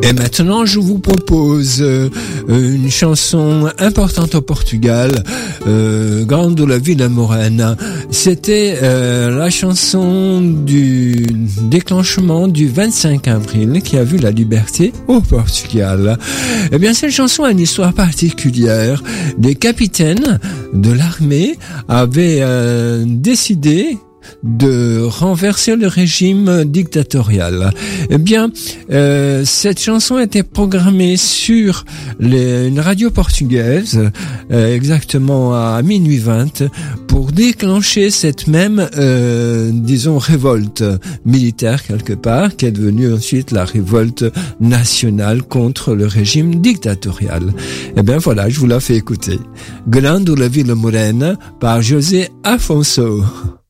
Et maintenant, je vous propose une chanson importante au Portugal, Grande la Vila Morena. C'était la chanson du déclenchement du 25 avril qui a vu la liberté au Portugal. Eh bien, cette chanson a une histoire particulière. Des capitaines de l'armée avaient décidé de renverser le régime dictatorial. Eh bien, cette chanson était programmée sur une radio portugaise, exactement à minuit 20, pour déclencher cette même, révolte militaire quelque part, qui est devenue ensuite la révolte nationale contre le régime dictatorial. Eh bien voilà, je vous la fais écouter. Grande la Vila Morena par José Afonso.